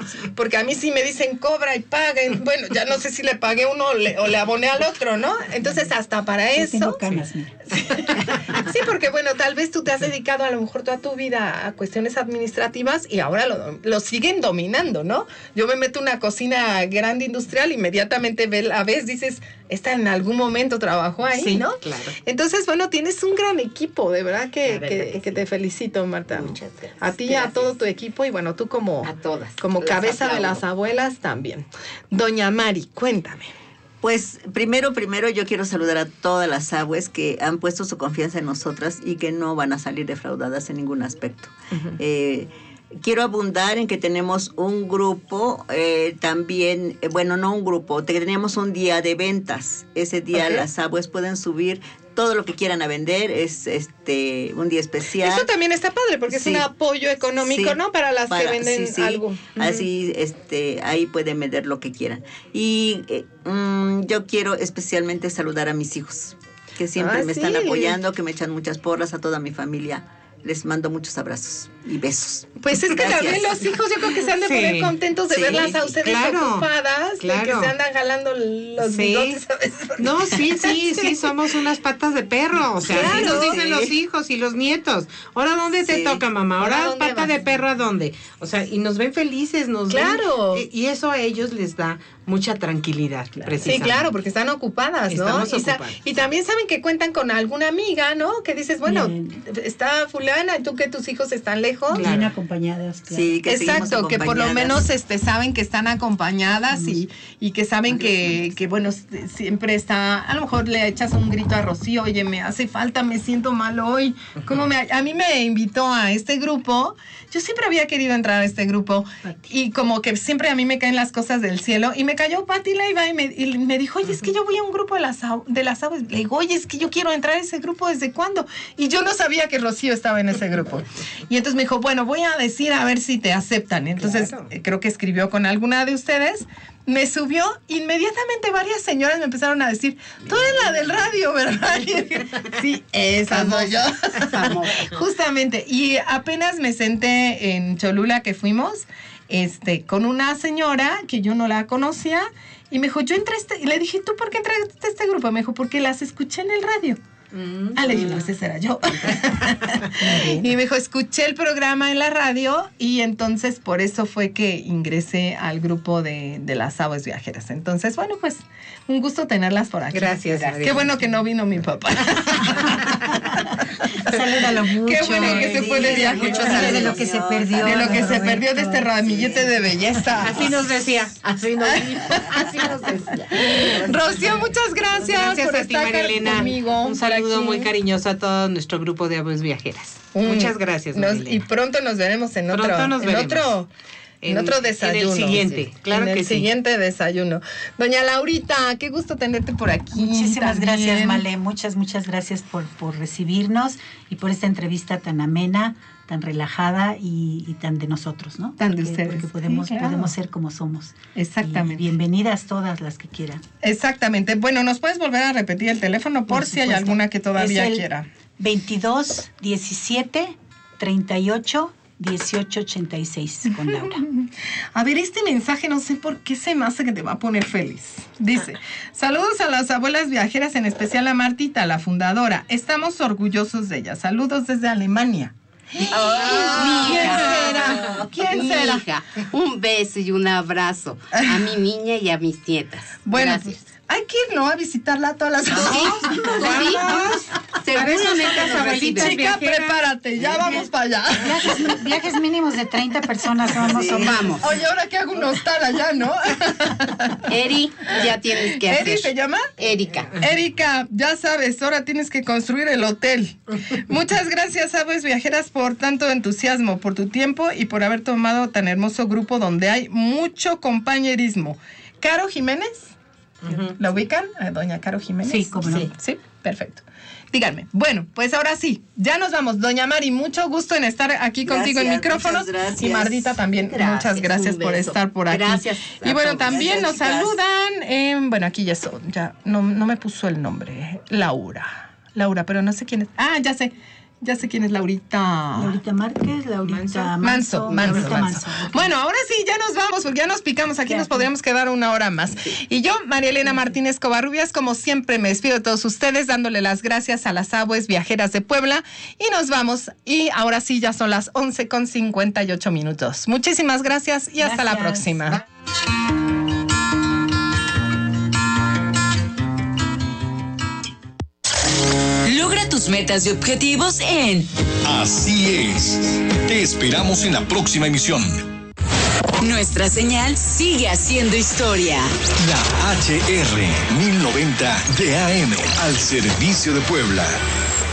Porque a mí sí me dicen cobra y paga. Bueno, ya no sé si le pagué uno o le aboné al otro, ¿no? Entonces, hasta para Yo eso... tengo canas, mira. Sí, porque bueno, tal vez tú te has dedicado a lo mejor toda tu vida a cuestiones administrativas y ahora lo siguen dominando, ¿no? Yo me meto en una cocina grande industrial, inmediatamente la ves, dices, esta en algún momento trabajó ahí, sí, ¿no? Claro. Entonces, bueno, tienes un gran equipo, de verdad que sí. te felicito, Marta. Muchas gracias. A ti y a todo tu equipo y bueno, tú como, A todas. como Las cabeza de aplaudo. las abuelas también. Doña Mari, cuéntame. Pues primero yo quiero saludar a todas las aguas que han puesto su confianza en nosotras y que no van a salir defraudadas en ningún aspecto. Quiero abundar en que tenemos un grupo, también, bueno, no un grupo, tenemos un día de ventas. Ese día las aguas pueden subir todo lo que quieran a vender, es un día especial. Eso también está padre porque es un apoyo económico, ¿no? Para las que venden algo. Así, ahí pueden vender lo que quieran. Y yo quiero especialmente saludar a mis hijos, que siempre me están apoyando, que me echan muchas porras, a toda mi familia. Les mando muchos abrazos y besos. Pues es que también los hijos yo creo que se han de poner contentos de verlas a ustedes ocupadas, de que se andan jalando los bigotes a veces. No, sí, somos unas patas de perro, o sea, así nos dicen los hijos y los nietos. Ahora, ¿dónde te toca, mamá? Ahora, pata de perro, ¿a dónde? O sea, y nos ven felices, ven, y eso a ellos les da mucha tranquilidad, precisamente. Sí, claro, porque están ocupadas, ¿no? Y también saben que cuentan con alguna amiga, ¿no? Que dices, bueno, está fulana, y tú que tus hijos están lejos. Bien acompañadas, claro. Sí, que exacto, que por lo menos saben que están acompañadas y que saben que bueno, siempre está, a lo mejor le echas un grito a Rocío, oye, me hace falta, me siento mal hoy. A mí me invitó a este grupo, yo siempre había querido entrar a este grupo y como que siempre a mí me caen las cosas del cielo y me cayó Pati Leiva y me dijo, oye, es que yo voy a un grupo de las aguas. Le digo, oye, es que yo quiero entrar a ese grupo, ¿desde cuándo? Y yo no sabía que Rocío estaba en ese grupo. Y entonces me dijo, bueno, voy a decir a ver si te aceptan. Entonces, creo que escribió con alguna de ustedes. Me subió, inmediatamente varias señoras me empezaron a decir, tú eres la del radio, ¿verdad? Y dije, sí, esa soy yo. Justamente. Y apenas me senté en Cholula que fuimos, con una señora que yo no la conocía, y me dijo, yo entré y le dije, ¿tú por qué entraste a este grupo? Me dijo, porque las escuché en el radio. Le dije, no, ese era yo. Y me dijo, escuché el programa en la radio y entonces por eso fue que ingresé al grupo de las aguas viajeras. Entonces, bueno, pues un gusto tenerlas por aquí. Gracias. Qué bueno que no vino mi papá. Salúdalo mucho. Qué bueno que se fue de viaje. De lo que se perdió. De lo que se perdió de este ramillete de belleza. Así nos decía. Así nos decía. Rocío, muchas gracias por a ti, estar Marilena. Conmigo. Un saludo muy cariñoso a todo nuestro grupo de aves viajeras. Muchas gracias, Marilena. Y pronto nos veremos en otro desayuno. En el siguiente, claro que sí. En el siguiente desayuno. Doña Laurita, qué gusto tenerte por aquí. Muchísimas gracias, Male. Muchas gracias por recibirnos y por esta entrevista tan amena, tan relajada y tan de nosotros, ¿no? Tan de ustedes. Porque podemos ser como somos. Exactamente. Y bienvenidas todas las que quieran. Exactamente. Bueno, ¿nos puedes volver a repetir el teléfono por si hay alguna que todavía quiera? 22 17 38 1886 con Laura. A ver, este mensaje no sé por qué se me hace que te va a poner feliz. Dice, saludos a las abuelas viajeras, en especial a Martita, la fundadora. Estamos orgullosos de ella. Saludos desde Alemania. ¿Quién será? Hija, un beso y un abrazo a mi niña y a mis nietas. Bueno, gracias. Pues, hay que ir, ¿no? A visitarla todas las cosas. Seguramente las abuelitas Chica, prepárate, ya vamos para allá. Viajes mínimos de 30 personas vamos. Oye, ¿ahora qué hago un hostal allá, no? Eri, ya tienes que hacer. ¿Eri se llama? Erika. Erika, ya sabes, ahora tienes que construir el hotel. Muchas gracias, aves viajeras, por tanto entusiasmo, por tu tiempo y por haber tomado tan hermoso grupo donde hay mucho compañerismo. Caro Jiménez. ¿La ubican? Doña Caro Jiménez. Sí, cómo no. Sí, perfecto. Díganme. Bueno, pues ahora sí, ya nos vamos. Doña Mari, mucho gusto en estar aquí contigo en micrófonos. Y Mardita también, muchas gracias por estar por aquí. Gracias. Y bueno, también nos saludan. Bueno, aquí ya no me puso el nombre. Laura, pero no sé quién es. Ah, ya sé. Ya sé quién es Laurita. Laurita Márquez, Laurita Manso. Okay. Bueno, ahora sí, ya nos vamos, porque ya nos picamos. Aquí nos podríamos quedar una hora más. Y yo, María Elena Martínez Covarrubias, como siempre, me despido de todos ustedes, dándole las gracias a las abues viajeras de Puebla. Y nos vamos. Y ahora sí, ya son las 11:58. Muchísimas gracias y hasta la próxima. Logra tus metas y objetivos en Así es. Te esperamos en la próxima emisión. Nuestra señal sigue haciendo historia. La HR 1090 de AM al servicio de Puebla.